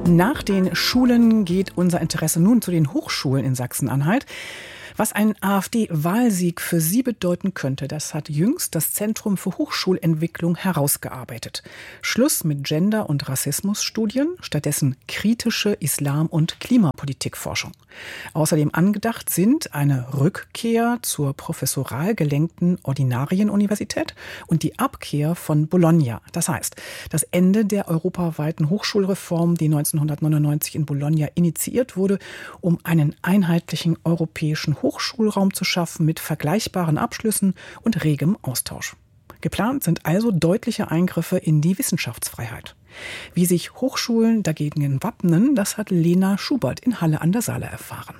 Nach den Schulen geht unser Interesse nun zu den Hochschulen in Sachsen-Anhalt. Was ein AfD-Wahlsieg für sie bedeuten könnte, das hat jüngst das Zentrum für Hochschulentwicklung herausgearbeitet. Schluss mit Gender- und Rassismusstudien, stattdessen kritische Islam- und Klimapolitikforschung. Außerdem angedacht sind eine Rückkehr zur professoral gelenkten Ordinarienuniversität und die Abkehr von Bologna. Das heißt, das Ende der europaweiten Hochschulreform, die 1999 in Bologna initiiert wurde, um einen einheitlichen europäischen Hochschulraum zu schaffen mit vergleichbaren Abschlüssen und regem Austausch. Geplant sind also deutliche Eingriffe in die Wissenschaftsfreiheit. Wie sich Hochschulen dagegen wappnen, das hat Lena Schubert in Halle an der Saale erfahren.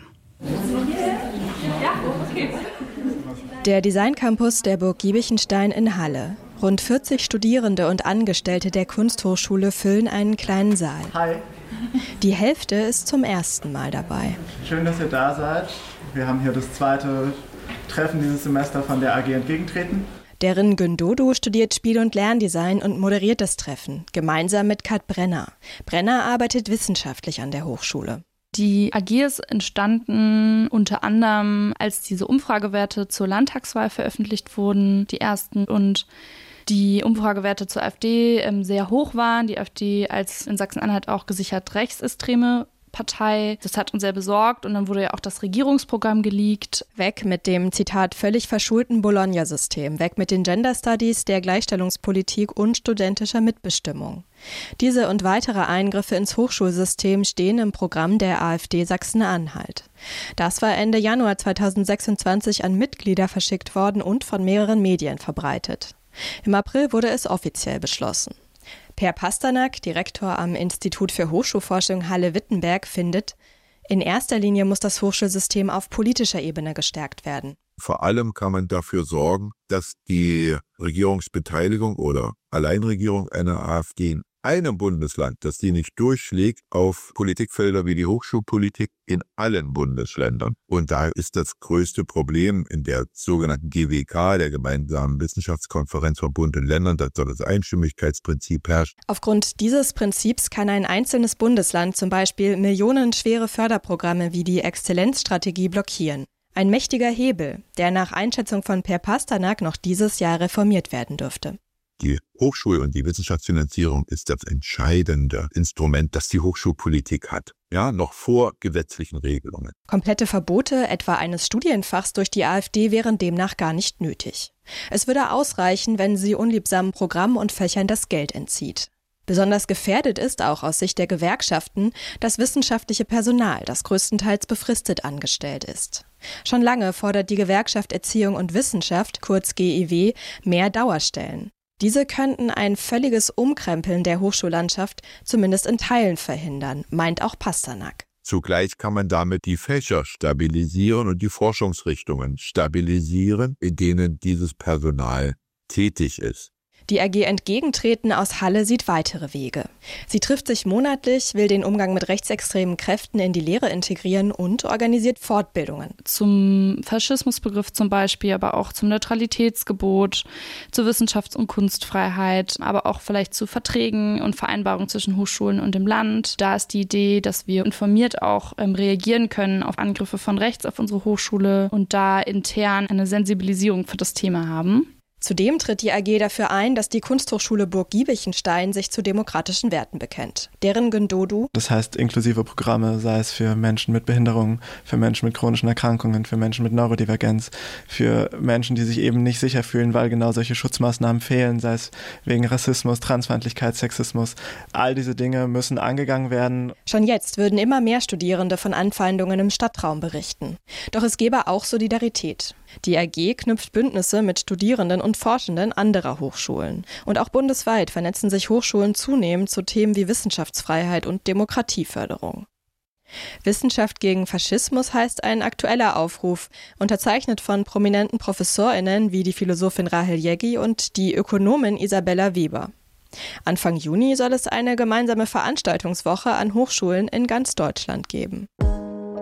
Der Designcampus der Burg Giebichenstein in Halle. Rund 40 Studierende und Angestellte der Kunsthochschule füllen einen kleinen Saal. Hi. Die Hälfte ist zum ersten Mal dabei. Schön, dass ihr da seid. Wir haben hier das zweite Treffen dieses Semester von der AG Entgegentreten. Derin Gündodu studiert Spiel- und Lerndesign und moderiert das Treffen, gemeinsam mit Kat Brenner. Brenner arbeitet wissenschaftlich an der Hochschule. Die AG ist entstanden unter anderem, als diese Umfragewerte zur Landtagswahl veröffentlicht wurden, die ersten, und die Umfragewerte zur AfD sehr hoch waren. Die AfD als in Sachsen-Anhalt auch gesichert rechtsextreme Partei. Das hat uns sehr besorgt und dann wurde ja auch das Regierungsprogramm geleakt. Weg mit dem, Zitat, völlig verschulten Bologna-System. Weg mit den Gender Studies, der Gleichstellungspolitik und studentischer Mitbestimmung. Diese und weitere Eingriffe ins Hochschulsystem stehen im Programm der AfD Sachsen-Anhalt. Das war Ende Januar 2026 an Mitglieder verschickt worden und von mehreren Medien verbreitet. Im April wurde es offiziell beschlossen. Per Pasternak, Direktor am Institut für Hochschulforschung Halle-Wittenberg, findet, in erster Linie muss das Hochschulsystem auf politischer Ebene gestärkt werden. Vor allem kann man dafür sorgen, dass die Regierungsbeteiligung oder Alleinregierung einer AfD in einem Bundesland, dass die nicht durchschlägt auf Politikfelder wie die Hochschulpolitik in allen Bundesländern. Und da ist das größte Problem in der sogenannten GWK, der gemeinsamen Wissenschaftskonferenz von Bund und Ländern, dass dort das Einstimmigkeitsprinzip herrscht. Aufgrund dieses Prinzips kann ein einzelnes Bundesland zum Beispiel millionenschwere Förderprogramme wie die Exzellenzstrategie blockieren. Ein mächtiger Hebel, der nach Einschätzung von Per Pasternak noch dieses Jahr reformiert werden dürfte. Die Hochschul- und die Wissenschaftsfinanzierung ist das entscheidende Instrument, das die Hochschulpolitik hat. Ja, noch vor gesetzlichen Regelungen. Komplette Verbote, etwa eines Studienfachs durch die AfD, wären demnach gar nicht nötig. Es würde ausreichen, wenn sie unliebsamen Programmen und Fächern das Geld entzieht. Besonders gefährdet ist auch aus Sicht der Gewerkschaften das wissenschaftliche Personal, das größtenteils befristet angestellt ist. Schon lange fordert die Gewerkschaft Erziehung und Wissenschaft, kurz GEW, mehr Dauerstellen. Diese könnten ein völliges Umkrempeln der Hochschullandschaft zumindest in Teilen verhindern, meint auch Pasternak. Zugleich kann man damit die Fächer stabilisieren und die Forschungsrichtungen stabilisieren, in denen dieses Personal tätig ist. Die AG Entgegentreten aus Halle sieht weitere Wege. Sie trifft sich monatlich, will den Umgang mit rechtsextremen Kräften in die Lehre integrieren und organisiert Fortbildungen. Zum Faschismusbegriff zum Beispiel, aber auch zum Neutralitätsgebot, zur Wissenschafts- und Kunstfreiheit, aber auch vielleicht zu Verträgen und Vereinbarungen zwischen Hochschulen und dem Land. Da ist die Idee, dass wir informiert auch reagieren können auf Angriffe von rechts auf unsere Hochschule und da intern eine Sensibilisierung für das Thema haben. Zudem tritt die AG dafür ein, dass die Kunsthochschule Burg Giebichenstein sich zu demokratischen Werten bekennt. Derin Gündodu. Das heißt inklusive Programme, sei es für Menschen mit Behinderungen, für Menschen mit chronischen Erkrankungen, für Menschen mit Neurodivergenz, für Menschen, die sich eben nicht sicher fühlen, weil genau solche Schutzmaßnahmen fehlen, sei es wegen Rassismus, Transfeindlichkeit, Sexismus. All diese Dinge müssen angegangen werden. Schon jetzt würden immer mehr Studierende von Anfeindungen im Stadtraum berichten. Doch es gäbe auch Solidarität. Die AG knüpft Bündnisse mit Studierenden und Forschenden anderer Hochschulen. Und auch bundesweit vernetzen sich Hochschulen zunehmend zu Themen wie Wissenschaftsfreiheit und Demokratieförderung. Wissenschaft gegen Faschismus heißt ein aktueller Aufruf, unterzeichnet von prominenten ProfessorInnen wie die Philosophin Rahel Jeggi und die Ökonomin Isabella Weber. Anfang Juni soll es eine gemeinsame Veranstaltungswoche an Hochschulen in ganz Deutschland geben.